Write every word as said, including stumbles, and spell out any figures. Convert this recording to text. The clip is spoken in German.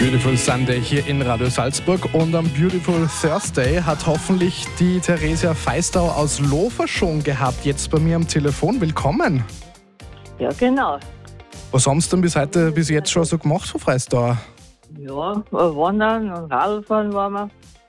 Beautiful Sunday hier in Radio Salzburg und am Beautiful Thursday hat hoffentlich die Theresia Feistau aus Lofer schon gehabt. Jetzt bei mir am Telefon. Willkommen. Ja, genau. Was haben Sie denn bis heute, bis jetzt schon so gemacht von Freistau? Ja, wandern und Radfahren waren wir.